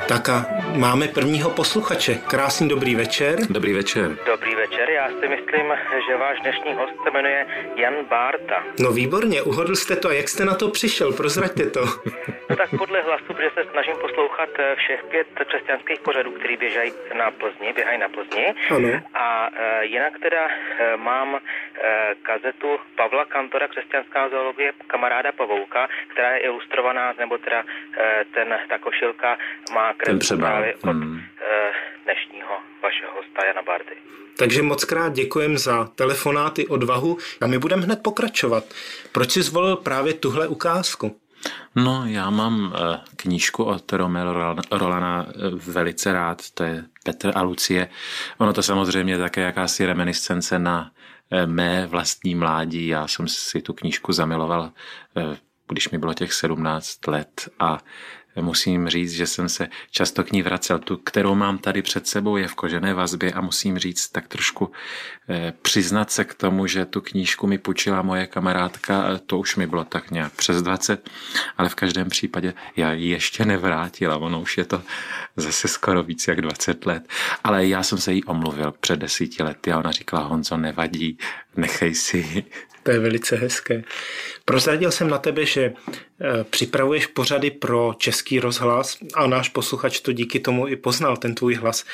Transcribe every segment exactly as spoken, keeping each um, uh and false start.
Tak a máme prvního posluchače. Krásný dobrý večer. Dobrý večer. Dobrý večer, já si myslím, že váš dnešní host se jmenuje Jan Bárta. No výborně, uhodl jste to. A jak jste na to přišel? Prozraďte to. No tak podle hlasu, protože se snažím poslouchat všech pět křesťanských pořadů, který běžají na Plzni, běhají na Plzni. Ano. A e, jinak teda e, mám e, kazetu Pavla Kantora, Křesťanská zoologie, kamaráda Pavouka, která je ilustrovaná, nebo teda e, ten, ta košilka má kresbu právě od hmm. e, dnešního vašeho hosta Jana Bárty. Takže moc krát děkujem za telefonáty, odvahu a my budeme hned pokračovat. Proč jsi zvolil právě tuhle ukázku? No, já mám knížku od Romela Rolana velice rád, to je Petr a Lucie. Ono to samozřejmě také jakási reminiscence na mé vlastní mládí. Já jsem si tu knížku zamiloval, když mi bylo těch sedmnáct let a musím říct, že jsem se často k ní vracel. Tu, kterou mám tady před sebou, je v kožené vazbě a musím říct tak trošku eh, přiznat se k tomu, že tu knížku mi půjčila moje kamarádka, to už mi bylo tak nějak přes dvacet, ale v každém případě já ji ještě nevrátila, ono už je to zase skoro víc jak dvacet let, ale já jsem se jí omluvil před desíti lety a ona říkala: Honzo, nevadí, nechej si ji. To je velice hezké. Prozradil jsem na tebe, že připravuješ pořady pro Český rozhlas a náš posluchač to díky tomu i poznal, ten tvůj hlas.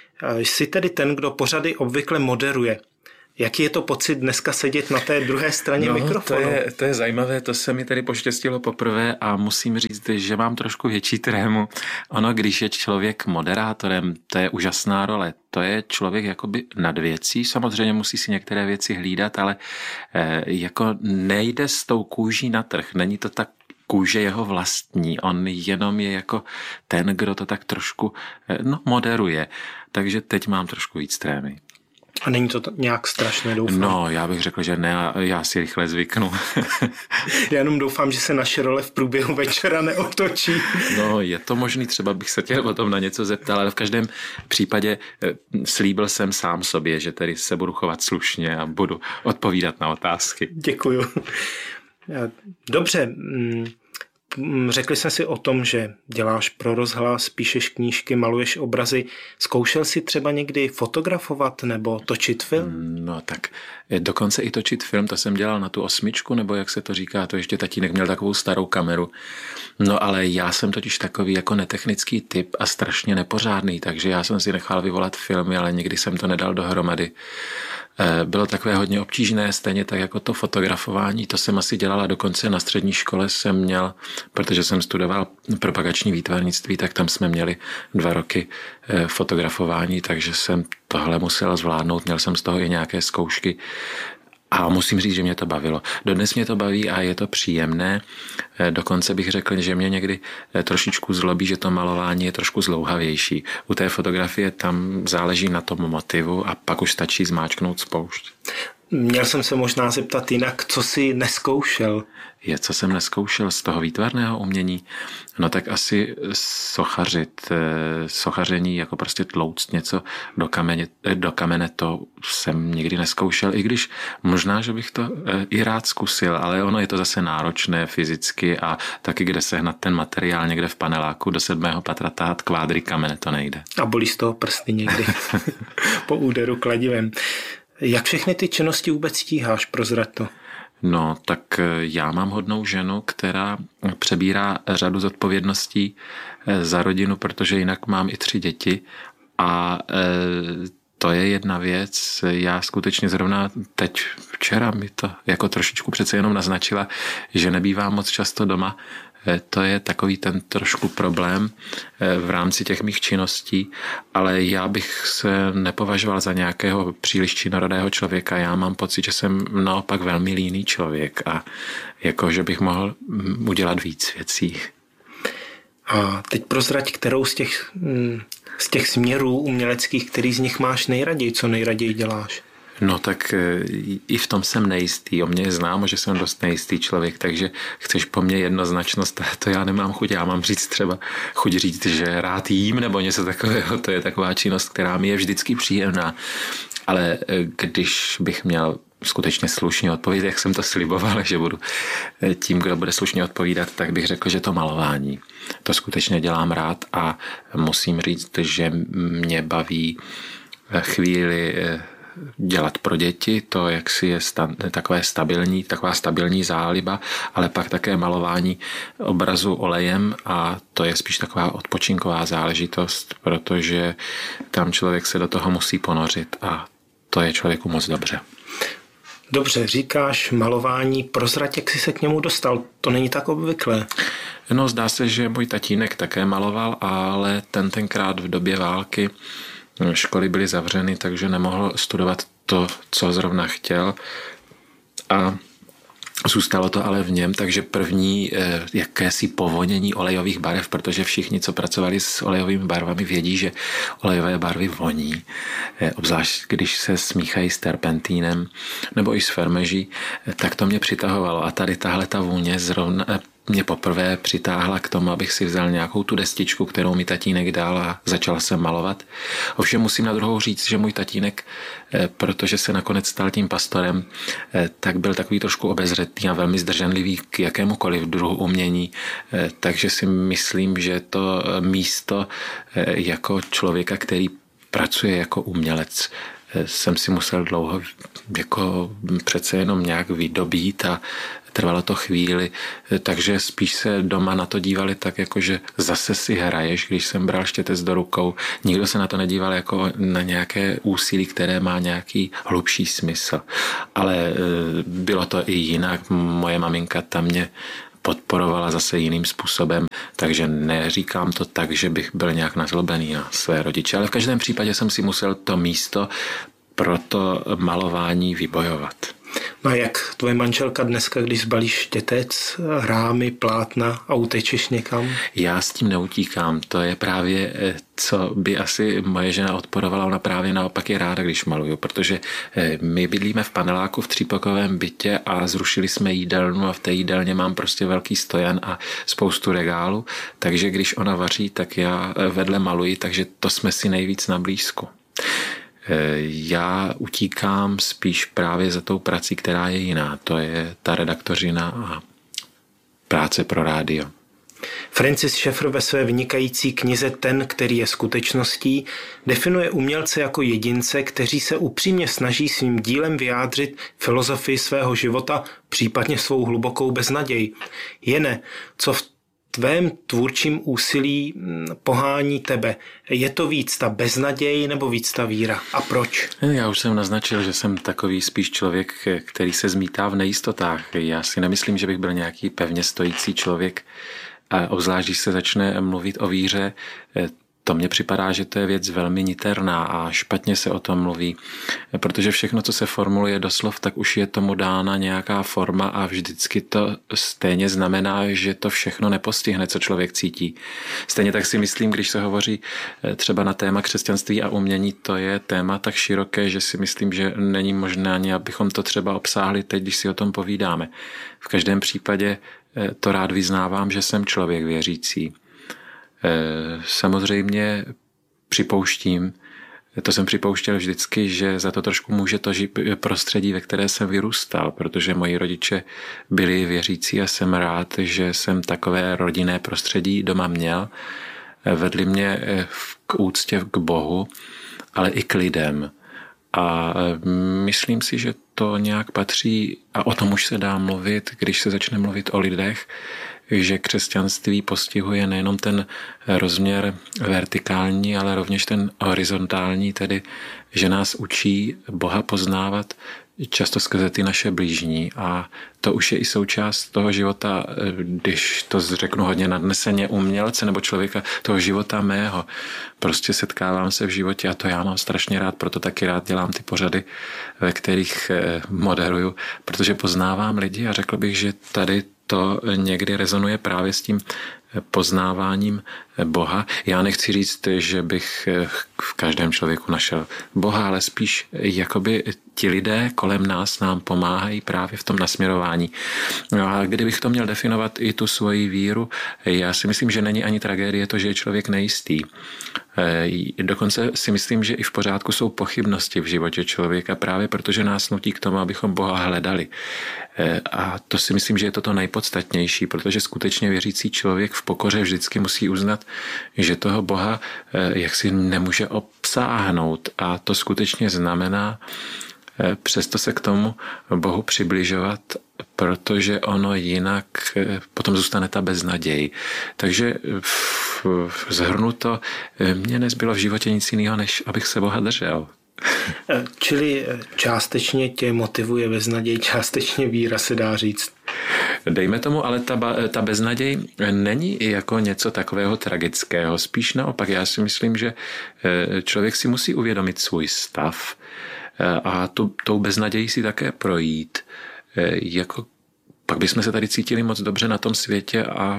Jsi tedy ten, kdo pořady obvykle moderuje. Jaký je to pocit dneska sedět na té druhé straně no, mikrofonu? To je, to je zajímavé, to se mi tady poštěstilo poprvé a musím říct, že mám trošku větší trému. Ono, když je člověk moderátorem, to je úžasná role. To je člověk jakoby nad věcí, samozřejmě musí si některé věci hlídat, ale eh, jako nejde s tou kůží na trh, není to tak kůže jeho vlastní, on jenom je jako ten, kdo to tak trošku eh, no, moderuje. Takže teď mám trošku víc trémy. A není to nějak strašné, doufám? No, já bych řekl, že ne, já si rychle zvyknu. Já jenom doufám, že se naše role v průběhu večera neotočí. No, je to možný, třeba bych se tě o tom na něco zeptal, ale v každém případě slíbil jsem sám sobě, že tedy se budu chovat slušně a budu odpovídat na otázky. Děkuju. Dobře, řekli jsme si o tom, že děláš pro rozhlas, píšeš knížky, maluješ obrazy. Zkoušel jsi třeba někdy fotografovat nebo točit film? No tak dokonce i točit film, to jsem dělal na tu osmičku, nebo jak se to říká, to ještě tatínek měl takovou starou kameru. No ale já jsem totiž takový jako netechnický typ a strašně nepořádný, takže já jsem si nechal vyvolat filmy, ale nikdy jsem to nedal dohromady. Bylo takové hodně obtížné, stejně tak jako to fotografování, to jsem asi dělala dokonce na střední škole jsem měl, protože jsem studoval propagační výtvarnictví, tak tam jsme měli dva roky fotografování, takže jsem tohle musel zvládnout, měl jsem z toho i nějaké zkoušky. A musím říct, že mě to bavilo. Dodnes mě to baví a je to příjemné. Dokonce bych řekl, že mě někdy trošičku zlobí, že to malování je trošku zlouhavější. U té fotografie tam záleží na tom motivu a pak už stačí zmáčknout spoušť. Měl jsem se možná zeptat jinak, co jsi neskoušel? Je, co jsem neskoušel z toho výtvarného umění? No tak asi sochařit, sochaření, jako prostě tlouct něco do kamene, do kamene, to jsem nikdy neskoušel, i když možná, že bych to i rád zkusil, ale ono je to zase náročné fyzicky a taky kde sehnat ten materiál někde v paneláku do sedmého patra tahat kvádry kamene, to nejde. A bolí z toho prsty někdy po úderu kladivem. Jak všechny ty činnosti vůbec stíháš, prozrať to? No, tak já mám hodnou ženu, která přebírá řadu zodpovědností za rodinu, protože jinak mám i tři děti a e, to je jedna věc. Já skutečně zrovna teď včera mi to jako trošičku přece jenom naznačila, že nebývám moc často doma. To je takový ten trošku problém v rámci těch mých činností, ale já bych se nepovažoval za nějakého příliš činorodého člověka. Já mám pocit, že jsem naopak velmi líný člověk a jako, že bych mohl udělat víc věcí. A teď prozrať, kterou z těch, z těch směrů uměleckých, který z nich máš nejraději, co nejraději děláš? No tak i v tom jsem nejistý. O mě je známo, že jsem dost nejistý člověk, takže chceš po mně jednoznačnost, to já nemám chuť. Já mám říct třeba chuť říct, že rád jím nebo něco takového. To je taková činnost, která mi je vždycky příjemná. Ale když bych měl skutečně slušně odpovědět, jak jsem to sliboval, že budu tím, kdo bude slušně odpovídat, tak bych řekl, že to malování. To skutečně dělám rád a musím říct, že mě baví chvíli dělat pro děti, to jaksi je sta, takové stabilní, taková stabilní záliba, ale pak také malování obrazu olejem a to je spíš taková odpočinková záležitost, protože tam člověk se do toho musí ponořit a to je člověku moc dobře. Dobře, říkáš malování, prozrať, jak jsi se k němu dostal, to není tak obvyklé. No, zdá se, že můj tatínek také maloval, ale ten tenkrát v době války školy byly zavřeny, takže nemohl studovat to, co zrovna chtěl a zůstalo to ale v něm, takže první eh, jakési povonění olejových barev, protože všichni, co pracovali s olejovými barvami, vědí, že olejové barvy voní, eh, obzvlášť když se smíchají s terpentínem nebo i s fermeží, eh, tak to mě přitahovalo a tady tahle ta vůně zrovna eh, mě poprvé přitáhla k tomu, abych si vzal nějakou tu destičku, kterou mi tatínek dal a začal jsem malovat. Ovšem musím na druhou říct, že můj tatínek, protože se nakonec stal tím pastorem, tak byl takový trošku obezřetný a velmi zdrženlivý k jakémukoliv druhu umění, takže si myslím, že to místo jako člověka, který pracuje jako umělec, jsem si musel dlouho jako přece jenom nějak vydobít a trvalo to chvíli, takže spíš se doma na to dívali tak, jako že zase si hraješ, když jsem bral štětec do rukou. Nikdo se na to nedíval jako na nějaké úsilí, které má nějaký hlubší smysl. Ale bylo to i jinak. Moje maminka tam mě podporovala zase jiným způsobem, takže neříkám to tak, že bych byl nějak nazlobený na své rodiče, ale v každém případě jsem si musel to místo pro to malování vybojovat. No a jak tvoje manželka dneska, když zbalíš štětec, rámy, plátna a utečeš někam? Já s tím neutíkám. To je právě, co by asi moje žena odporovala. Ona právě naopak je ráda, když maluju, protože my bydlíme v paneláku v třípokovém bytě a zrušili jsme jídelnu a v té jídelně mám prostě velký stojan a spoustu regálů, takže když ona vaří, tak já vedle maluji, takže to jsme si nejvíc na blízku. Já utíkám spíš právě za tou prací, která je jiná. To je ta redaktořina a práce pro rádio. Francis Schaeffer ve své vynikající knize Ten, který je skutečností, definuje umělce jako jedince, kteří se upřímně snaží svým dílem vyjádřit filozofii svého života, případně svou hlubokou beznaděj. Jene, co v tvém tvůrčím úsilí pohání tebe? Je to víc ta beznaděj nebo víc ta víra? A proč? Já už jsem naznačil, že jsem takový spíš člověk, který se zmítá v nejistotách. Já si nemyslím, že bych byl nějaký pevně stojící člověk. A obzvlášť, když se začne mluvit o víře, to mně připadá, že to je věc velmi niterná a špatně se o tom mluví, protože všechno, co se formuluje doslov, tak už je tomu dána nějaká forma a vždycky to stejně znamená, že to všechno nepostihne, co člověk cítí. Stejně tak si myslím, když se hovoří třeba na téma křesťanství a umění, to je téma tak široké, že si myslím, že není možné ani, abychom to třeba obsáhli teď, když si o tom povídáme. V každém případě to rád vyznávám, že jsem člověk věřící. Samozřejmě připouštím, to jsem připouštěl vždycky, že za to trošku může to prostředí, ve které jsem vyrůstal, protože moji rodiče byli věřící a jsem rád, že jsem takové rodinné prostředí doma měl. Vedli mě k úctě k Bohu, ale i k lidem. A myslím si, že to nějak patří, a o tom už se dá mluvit, když se začne mluvit o lidech, že křesťanství postihuje nejenom ten rozměr vertikální, ale rovněž ten horizontální, tedy že nás učí Boha poznávat často skrze ty naše blížní a to už je i součást toho života, když to řeknu hodně nadneseně, umělce nebo člověka, toho života mého. Prostě setkávám se v životě a to já mám strašně rád, proto taky rád dělám ty pořady, ve kterých moderuju, protože poznávám lidi a řekl bych, že tady to někdy rezonuje právě s tím poznáváním Boha. Já nechci říct, že bych v každém člověku našel Boha, ale spíš jakoby ti lidé kolem nás nám pomáhají právě v tom nasměrování. No a kdybych to měl definovat i tu svoji víru, já si myslím, že není ani tragédie to, že je člověk nejistý. Dokonce si myslím, že i v pořádku jsou pochybnosti v životě člověka právě protože nás nutí k tomu, abychom Boha hledali. A to si myslím, že je to to nejpodstatnější, protože skutečně věřící člověk v pokoře vždycky musí uznat, že toho Boha jaksi nemůže obsáhnout. A to skutečně znamená přesto se k tomu Bohu přibližovat, protože ono jinak potom zůstane ta beznaděj. Takže zhrnuto, mně nezbylo v životě nic jiného, než abych se Boha držel. Čili částečně tě motivuje beznaděj, částečně víra, se dá říct. Dejme tomu, ale ta, ta beznaděj není jako něco takového tragického. Spíš naopak, já si myslím, že člověk si musí uvědomit svůj stav a tu, tou beznadějí si také projít. Jako, pak bychom se tady cítili moc dobře na tom světě a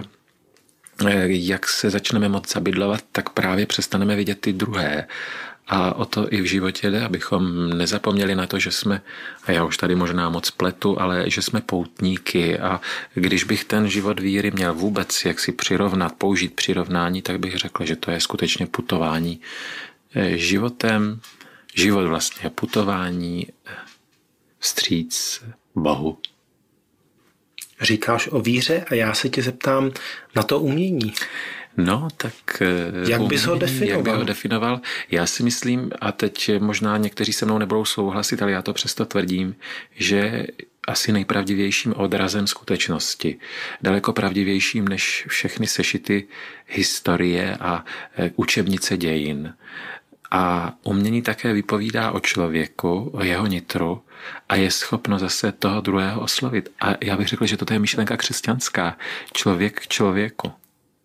jak se začneme moc zabydlovat, tak právě přestaneme vidět ty druhé. A o to i v životě jde, abychom nezapomněli na to, že jsme, a já už tady možná moc pletu, ale že jsme poutníky a když bych ten život víry měl vůbec jak si přirovnat, použít přirovnání, tak bych řekl, že to je skutečně putování životem, život vlastně putování vstříc Bohu. Říkáš o víře a já se tě zeptám na to umění. No, tak jak bys ho definoval? Jak by ho definoval? Já si myslím, a teď možná někteří se mnou nebudou souhlasit, ale já to přesto tvrdím, že asi nejpravdivějším odrazem skutečnosti. Daleko pravdivějším než všechny sešity historie a učebnice dějin. A umění také vypovídá o člověku, o jeho nitru a je schopno zase toho druhého oslovit. A já bych řekl, že toto je myšlenka křesťanská. Člověk k člověku.